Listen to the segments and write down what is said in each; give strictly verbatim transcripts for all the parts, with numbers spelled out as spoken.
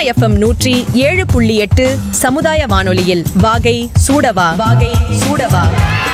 FM நூற்றி ஏழு புள்ளி எட்டு சமுதாய வானொலியில் வாகை சூடவா வாகை சூடவா.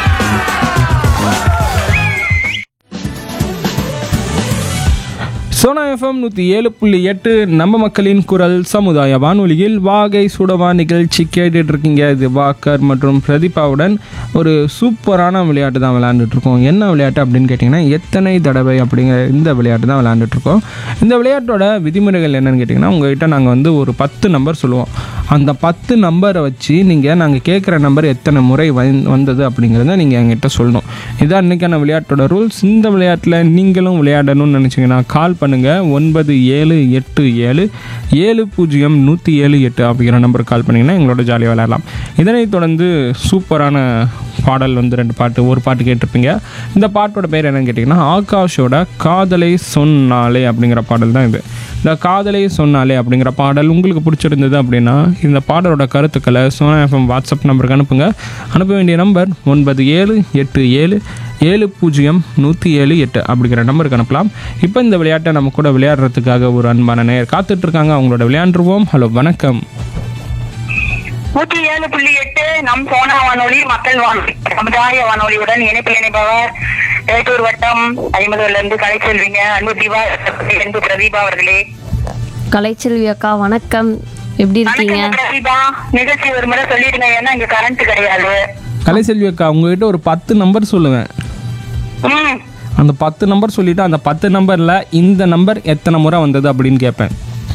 சோனா எஃப்எம் நூற்றி ஏழு புள்ளி எட்டு நம்ம மக்களின் குரல் சமுதாய வானொலியில் வாகை சுடவா நிகழ்ச்சி கேட்டுட்டு இருக்கீங்க. இது வாக்கர் மற்றும் பிரதீபாவுடன் ஒரு சூப்பரான விளையாட்டு தான் விளையாண்டுட்ருக்கோம். என்ன விளையாட்டு அப்படின்னு கேட்டிங்கன்னா எத்தனை தடவை அப்படிங்கிற இந்த விளையாட்டு தான் விளையாண்டுட்ருக்கோம். இந்த விளையாட்டோட விதிமுறைகள் என்னென்னு கேட்டிங்கன்னா உங்கள்கிட்ட நாங்கள் வந்து ஒரு பத்து நம்பர் சொல்லுவோம். அந்த பத்து நம்பரை வச்சு நீங்கள் நாங்கள் கேட்குற நம்பர் எத்தனை முறை வந் வந்தது அப்படிங்கிறத நீங்கள் எங்கிட்ட சொல்லணும். இதான் இன்றைக்கான விளையாட்டோட ரூல்ஸ். இந்த விளையாட்டில் நீங்களும் விளையாடணும்னு நினச்சிங்கன்னா கால் பண்ணுங்கள். ஒன்பது ஏழு எட்டு ஏழு ஏழு பூஜ்ஜியம் நூற்றி ஏழு எட்டு அப்படிங்கிற நம்பர் கால் பண்ணிங்கன்னா எங்களோட ஜாலியாக விளையாடலாம். இதனைத் தொடர்ந்து சூப்பரான பாடல் வந்து ரெண்டு பாட்டு ஒரு பாட்டு கேட்டிருப்பீங்க. இந்த பாட்டோட பேர் என்னன்னு கேட்டிங்கன்னா ஆகாஷோட காதலை சொன்னாலே அப்படிங்கிற பாடல் தான் இது. இந்த காதலை சொன்னாலே அப்படிங்கிற பாடல் உங்களுக்கு பிடிச்சிருந்தது அப்படின்னா இந்த பாடலோட கருத்துக்களை சோனா எஃப்எம் வாட்ஸ்அப் நம்பருக்கு அனுப்புங்க. அனுப்ப வேண்டிய நம்பர் ஒன்பது ஏழு எட்டு ஏழு ஏழு பூஜ்ஜியம் நூற்றி ஏழு எட்டு அப்படிங்கிற நம்பருக்கு அனுப்பலாம். இப்போ இந்த விளையாட்டை நம்ம கூட விளையாடுறதுக்காக ஒரு அன்பான நேயர் காத்துட்ருக்காங்க. அவங்களோட விளையாண்டுருவோம். ஹலோ, வணக்கம். நூற்றி ஏழு புள்ளி எட்டு நம் சோனா வானொலி மக்கள் வானொலி சமுதாய வானொலியுடன் இணைப்பில் இணைப்பவர் ஏட்டூர் வட்டம் ஐம்பதுல இருந்து கலைச்செல்விங்க. அன்பு தீபா அன்பு பிரதீபா அவர்களே. கலைச்செல்வி அக்கா வணக்கம், எப்படி இருக்கீங்க? பிரதீபா, நிகழ்ச்சி ஒரு முறை சொல்லிடுங்க, ஏன்னா இங்க கரண்ட் கிடையாது. கலைசெல்வி அக்கா, உங்ககிட்ட ஒரு பத்து நம்பர் சொல்லுவேன். அந்த பத்து நம்பர் சொல்லிட்டு அந்த பத்து நம்பர்ல இந்த நம்பர் எத்தனை முறை வந்தது அப்படின்னு கேட்பேன்.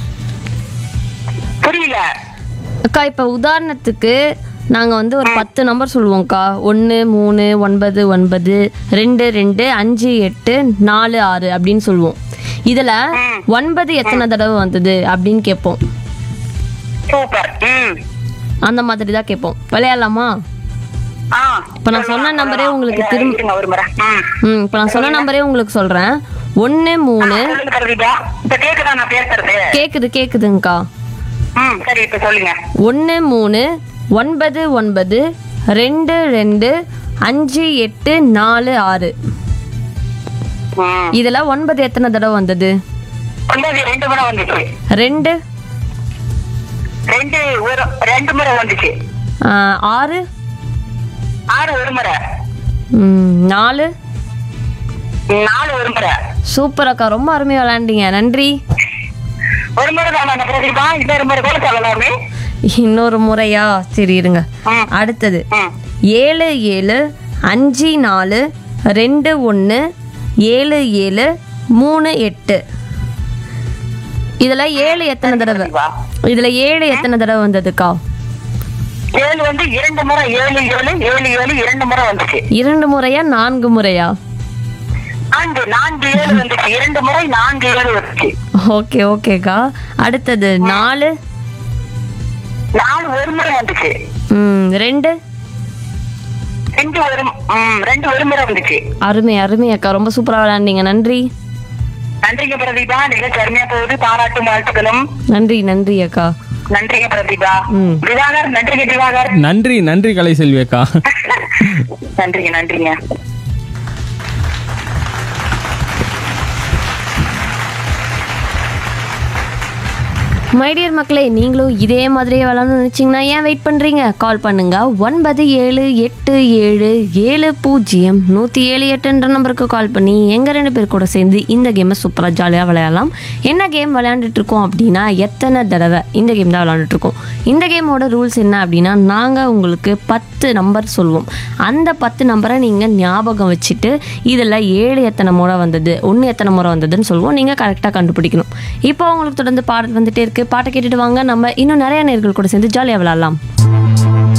புரியல அக்கா, இப்போ உதாரணத்துக்கு நாங்கள் வந்து ஒரு பத்து நம்பர் சொல்லுவோம்க்கா. ஒன்று மூணு ஒன்பது ஒன்பது ரெண்டு ரெண்டு அஞ்சு எட்டு நாலு ஆறு அப்படின்னு சொல்லுவோம். இதில் ஒன்பது எத்தனை தடவை வந்தது அப்படின்னு கேட்போம். சூப்பர். அந்த மாதிரி தான் கேட்போம். விளையாடலாமா? இப்போ நான் சொன்ன நம்பரே உங்களுக்கு திரும்ப ம் இப்போ நான் சொன்ன நம்பரே உங்களுக்கு சொல்கிறேன். ஒன்று மூணு கேட்குது கேட்குதுங்கக்கா. ஒன்று மூணு ஒன்பது ஒன்பது ரெண்டு ரெண்டு அஞ்சு எட்டு நாலு ஆறு. இதுல ஒன்பது எத்தனை தடவை வந்தது? ரெண்டு ஆறு நாலு சூப்பர் அக்கா, ரொம்ப அருமையா விளையாண்டீங்க. நன்றி. இன்னொரு முறையா? சரி இருங்க. அடுத்தது ஏழு ஏழு அஞ்சு நாலு ரெண்டு ஒன்று ஏழு ஏழு மூணு எட்டு. இதுல ஏழு எத்தனை தடவை இதுல ஏழு எத்தனை தடவை வந்ததுக்கா? ஏழு வந்து இரண்டு முறை. ஏழு ஏழு ஏழு ஏழு இரண்டு முறை வந்துச்சு. இரண்டு முறையா நான்கு முறையா? நான்கு நான்கு ஏழு வந்துச்சு. இரண்டு முறை நான்கு ஏழு வந்துச்சு. ஓகே ஓகேக்கா. அடுத்தது நாலு நாலு ஒரு முறை வந்துச்சு. ம் ரெண்டு ரெண்டு ஒரு ரெண்டு ஒரு முறை வந்துச்சு. அருமை அருமை அக்கா, ரொம்ப சூப்பரா விளையாண்டீங்க. நன்றி. நன்றிங்க பிரதீபா, நிகழ்ச்சி அருமையா போகுது. பாராட்டும் வாழ்த்துக்களும். நன்றி நன்றி அக்கா. நன்றிங்க பிரதீபா. திவாகர் நன்றிங்க. திவாகர் நன்றி நன்றி கலைசெல்வி அக்கா. நன்றிங்க நன்றிங்க. மைடியர் மக்களே, நீங்களும் இதே மாதிரியே விளாட்ணும்னு நினச்சிங்கன்னா ஏன் வெயிட் பண்ணுறீங்க? கால் பண்ணுங்க. ஒன்பது ஏழு எட்டு ஏழு ஏழு பூஜ்ஜியம் நூற்றி ஏழு எட்டுன்ற நம்பருக்கு கால் பண்ணி எங்கள் ரெண்டு பேர் கூட சேர்ந்து இந்த கேமை சூப்பராக ஜாலியாக விளையாடலாம். என்ன கேம் விளையாண்டுட்ருக்கோம் அப்படின்னா எத்தனை தடவை, இந்த கேம் தான் விளையாண்டுட்ருக்கோம். இந்த கேமோட ரூல்ஸ் என்ன அப்படின்னா நாங்கள் உங்களுக்கு பத்து நம்பர் சொல்லுவோம். அந்த பத்து நம்பரை நீங்கள் ஞாபகம் வச்சுட்டு இதில் ஏழு எத்தனை முறை வந்தது, ஒன்று எத்தனை முறை வந்ததுன்னு சொல்லுவோம். நீங்கள் கரெக்டாக கண்டுபிடிக்கணும். இப்போ உங்களுக்கு தொடர்ந்து பாடல் வந்துட்டே இருக்குது. பாட்டை கேட்டுட்டு வாங்க, நம்ம இன்னும் நிறைய நேர்கள் கூட சேர்ந்து ஜாலியாக விளையாடலாம்.